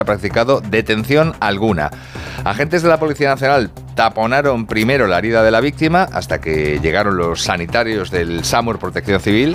practicado detención alguna. Agentes de la Policía Nacional taponaron primero la herida de la víctima hasta que llegaron los sanitarios del SAMUR Protección Civil.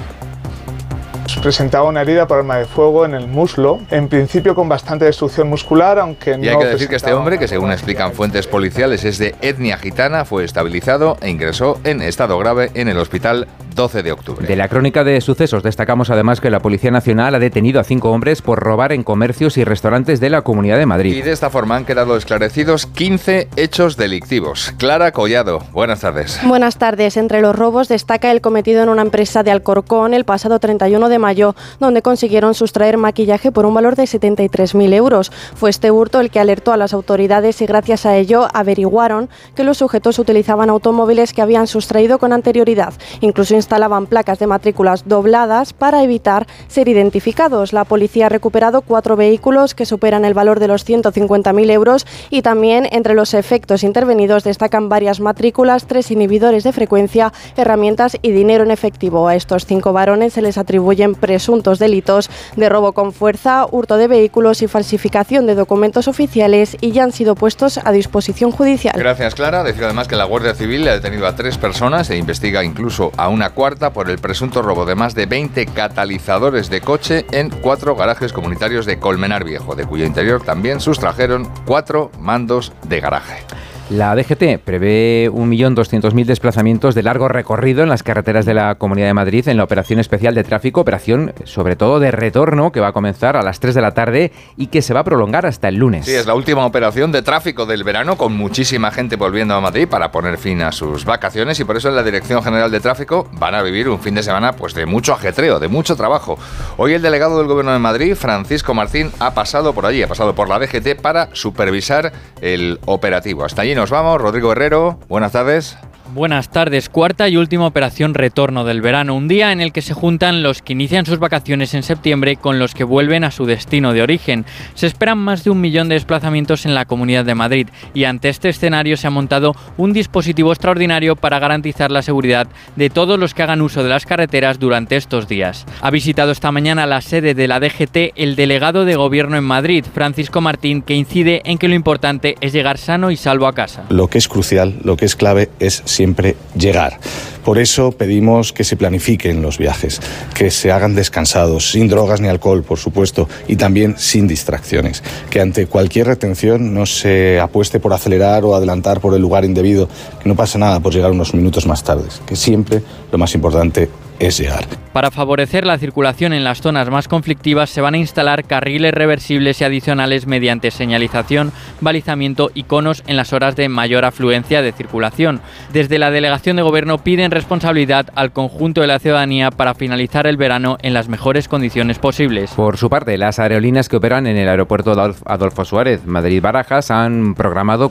Presentaba una herida por arma de fuego en el muslo, en principio con bastante destrucción muscular, aunque no. Y hay que decir que este hombre, que según explican fuentes policiales es de etnia gitana, fue estabilizado e ingresó en estado grave en el hospital 12 de octubre. De la crónica de sucesos destacamos además que la Policía Nacional ha detenido a 5 hombres por robar en comercios y restaurantes de la Comunidad de Madrid. Y de esta forma han quedado esclarecidos 15 hechos delictivos. Clara Collado, buenas tardes. Buenas tardes. Entre los robos destaca el cometido en una empresa de Alcorcón el pasado 31 de mayo, donde consiguieron sustraer maquillaje por un valor de 73.000 euros. Fue este hurto el que alertó a las autoridades y gracias a ello averiguaron que los sujetos utilizaban automóviles que habían sustraído con anterioridad. Incluso instalaban placas de matrículas dobladas para evitar ser identificados. La policía ha recuperado 4 vehículos que superan el valor de los 150.000 euros y también entre los efectos intervenidos destacan varias matrículas, 3 inhibidores de frecuencia, herramientas y dinero en efectivo. A estos 5 varones se les atribuyen presuntos delitos de robo con fuerza, hurto de vehículos y falsificación de documentos oficiales y ya han sido puestos a disposición judicial. Gracias, Clara. Decir además que la Guardia Civil ha detenido a 3 personas e investiga incluso a una cuarta por el presunto robo de más de 20 catalizadores de coche en 4 garajes comunitarios de Colmenar Viejo, de cuyo interior también sustrajeron 4 mandos de garaje. La DGT prevé 1.200.000 desplazamientos de largo recorrido en las carreteras de la Comunidad de Madrid en la operación especial de tráfico, operación sobre todo de retorno que va a comenzar a las 3 de la tarde y que se va a prolongar hasta el lunes. Sí, es la última operación de tráfico del verano con muchísima gente volviendo a Madrid para poner fin a sus vacaciones y por eso en la Dirección General de Tráfico van a vivir un fin de semana pues de mucho ajetreo, de mucho trabajo. Hoy el delegado del Gobierno de Madrid, Francisco Martín, ha pasado por allí, ha pasado por la DGT para supervisar el operativo. Hasta allí nos vamos. Rodrigo Herrero, buenas tardes. Buenas tardes. Cuarta y última operación retorno del verano, un día en el que se juntan los que inician sus vacaciones en septiembre con los que vuelven a su destino de origen. Se esperan más de 1 millón de desplazamientos en la Comunidad de Madrid y ante este escenario se ha montado un dispositivo extraordinario para garantizar la seguridad de todos los que hagan uso de las carreteras durante estos días. Ha visitado esta mañana la sede de la DGT el delegado de Gobierno en Madrid, Francisco Martín, que incide en que lo importante es llegar sano y salvo a casa. Lo que es crucial, lo que es clave es siempre llegar. Por eso pedimos que se planifiquen los viajes, que se hagan descansados, sin drogas ni alcohol, por supuesto, y también sin distracciones. Que ante cualquier retención no se apueste por acelerar o adelantar por el lugar indebido, que no pasa nada por llegar unos minutos más tarde, que siempre lo más importante es llegar. Para favorecer la circulación en las zonas más conflictivas se van a instalar carriles reversibles y adicionales mediante señalización, balizamiento y conos en las horas de mayor afluencia de circulación. Desde la Delegación de Gobierno piden responsabilidad al conjunto de la ciudadanía para finalizar el verano en las mejores condiciones posibles. Por su parte, las aerolíneas que operan en el aeropuerto Adolfo Suárez, Madrid-Barajas, han programado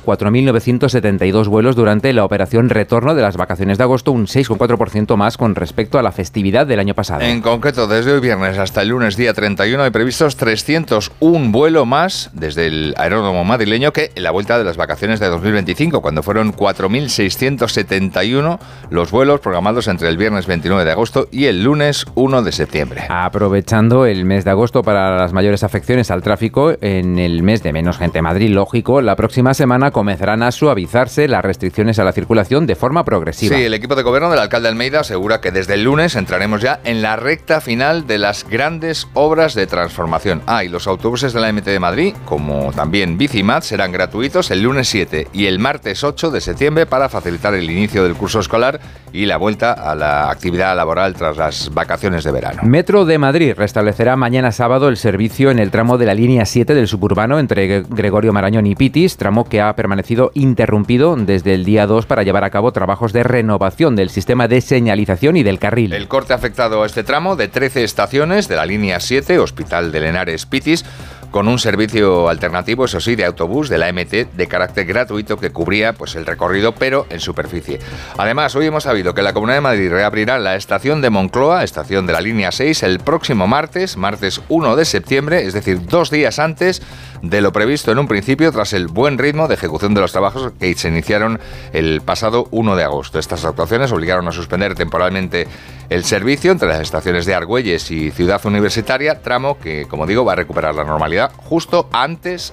4.972 vuelos durante la operación retorno de las vacaciones de agosto, un 6,4% más con respecto a la festividad del año pasado. En concreto, desde hoy viernes hasta el lunes día 31 hay previstos 301 vuelos más desde el aeródromo madrileño que en la vuelta de las vacaciones de 2025, cuando fueron 4.671 los vuelos programados entre el viernes 29 de agosto y el lunes 1 de septiembre. Aprovechando el mes de agosto para las mayores afecciones al tráfico, en el mes de menos gente en Madrid, lógico, la próxima semana comenzarán a suavizarse las restricciones a la circulación de forma progresiva. Sí, el equipo de gobierno del alcalde Almeida asegura que desde el lunes entraremos ya en la recta final de las grandes obras de transformación. Y los autobuses de la MT de Madrid, como también Bicimat, serán gratuitos el lunes 7 y el martes 8 de septiembre para facilitar el inicio del curso escolar y la vuelta a la actividad laboral tras las vacaciones de verano. Metro de Madrid restablecerá mañana sábado el servicio en el tramo de la línea 7 del suburbano entre Gregorio Marañón y Pitis, tramo que ha permanecido interrumpido desde el día 2 para llevar a cabo trabajos de renovación del sistema de señalización y del carril. El corte ha afectado a este tramo de 13 estaciones de la línea 7, Hospital de Henares Pitis, con un servicio alternativo, eso sí, de autobús de la MT de carácter gratuito que cubría pues el recorrido, pero en superficie. Además, hoy hemos sabido que la Comunidad de Madrid reabrirá la estación de Moncloa, estación de la línea 6, el próximo martes 1 de septiembre, es decir, 2 días antes de lo previsto en un principio, tras el buen ritmo de ejecución de los trabajos que se iniciaron el pasado 1 de agosto. Estas actuaciones obligaron a suspender temporalmente el servicio entre las estaciones de Argüelles y Ciudad Universitaria, tramo que, como digo, va a recuperar la normalidad justo antes